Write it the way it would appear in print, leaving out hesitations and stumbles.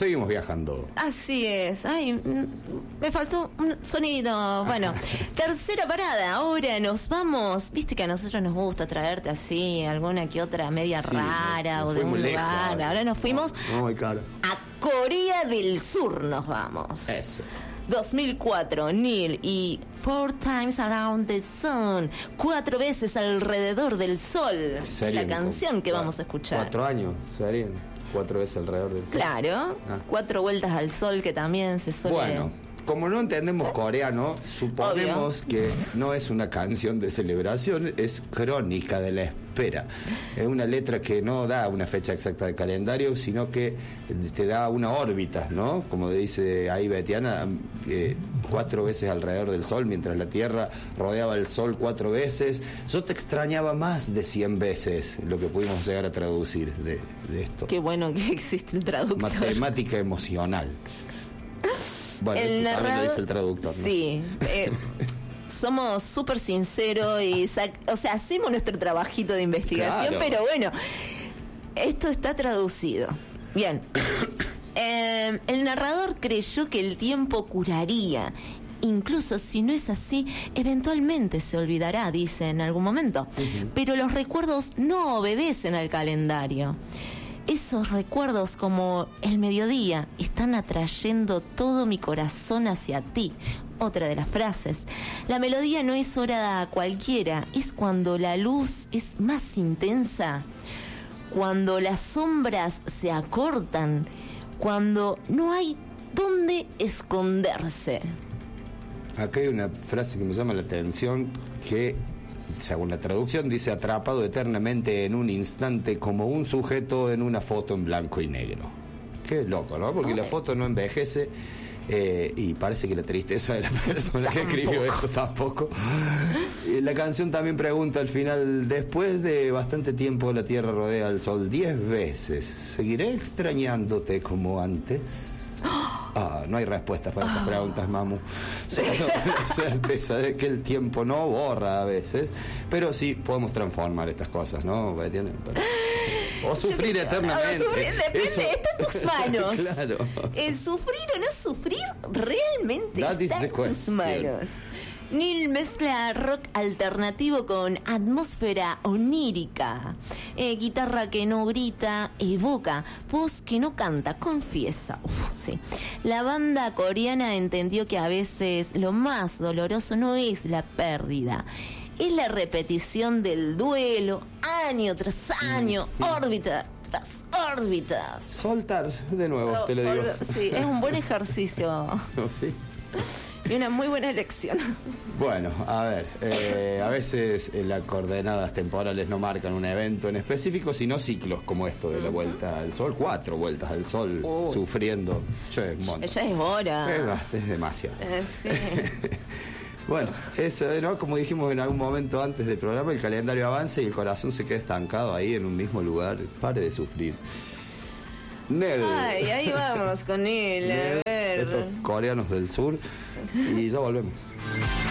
seguimos viajando. Así es. Ay, me faltó un sonido. Bueno, tercera parada. Ahora nos vamos. Viste que a nosotros nos gusta traerte así alguna que otra media rara o de un lugar. Ahora nos fuimos muy caro. A Corea del Sur nos vamos. Eso. 2004, Neil y 4 Times Around the Sun, 4 veces alrededor del sol. La canción que vamos a escuchar. 4 años serían 4 veces alrededor del sol. Claro, 4 vueltas al sol, que también se suele... Bueno, como no entendemos coreano, suponemos que no es una canción de celebración, es crónica de la espera. Es una letra que no da una fecha exacta de calendario, sino que te da una órbita, ¿no? Como dice ahí Betiana, 4 veces alrededor del sol, mientras la Tierra rodeaba el sol 4 veces. Yo te extrañaba más de 100 veces, lo que pudimos llegar a traducir de esto. Qué bueno que existe el traductor. Matemática emocional. Bueno, el narrador, también lo dice el traductor, ¿no? Sí. Somos súper sinceros y hacemos nuestro trabajito de investigación, claro. Pero bueno, esto está traducido. Bien. El narrador creyó que el tiempo curaría. Incluso si no es así, eventualmente se olvidará, dice en algún momento. Pero los recuerdos no obedecen al calendario. Esos recuerdos, como el mediodía, están atrayendo todo mi corazón hacia ti. Otra de las frases. La melodía no es hora cualquiera, es cuando la luz es más intensa, cuando las sombras se acortan, cuando no hay dónde esconderse. Acá hay una frase que me llama la atención que, según la traducción, dice: atrapado eternamente en un instante como un sujeto en una foto en blanco y negro. Qué loco, ¿no? Porque la foto no envejece y parece que la tristeza de la persona que escribió esto tampoco. La canción también pregunta al final: después de bastante tiempo la Tierra rodea al Sol 10 veces, ¿seguiré extrañándote como antes? No hay respuestas para estas preguntas, Mamu. Solo la certeza de que el tiempo no borra a veces, pero sí podemos transformar estas cosas, ¿no? O sufrir eternamente. Depende, está en tus manos. Claro. Sufrir o no sufrir realmente está en tus manos. Neil mezcla rock alternativo con atmósfera onírica, guitarra que no grita, evoca, voz que no canta, confiesa. Sí. La banda coreana entendió que a veces lo más doloroso no es la pérdida, es la repetición del duelo, año tras año, órbita tras órbitas. Soltar, de nuevo, te lo digo. Sí, es un buen ejercicio. Sí. Y una muy buena elección. Bueno, a ver, a veces las coordenadas temporales no marcan un evento en específico, sino ciclos como esto de la vuelta al sol, 4 vueltas al sol, sufriendo. Ya es hora. Es demasiado. Sí. Bueno, eso, ¿no? Como dijimos en algún momento antes del programa, el calendario avanza y el corazón se queda estancado ahí en un mismo lugar. Pare de sufrir. Nel. Ay, ahí vamos con él. A ver. Estos coreanos del sur. Y ya volvemos.